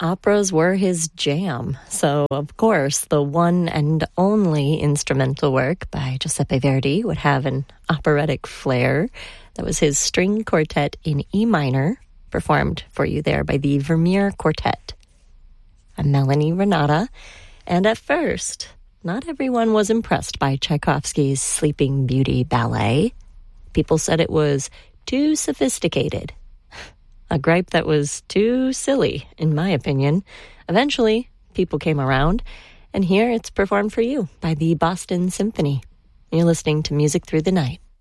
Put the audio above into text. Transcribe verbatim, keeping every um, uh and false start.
operas were his jam. So, of course, the one and only instrumental work by Giuseppe Verdi would have an operatic flair. That was his string quartet in E minor, performed for you there by the Vermeer Quartet. I'm Melanie Renata, and at first, not everyone was impressed by Tchaikovsky's Sleeping Beauty ballet. People said it was too sophisticated. A gripe that was too silly, in my opinion. Eventually, people came around, and here it's performed for you by the Boston Symphony. You're listening to Music Through the Night.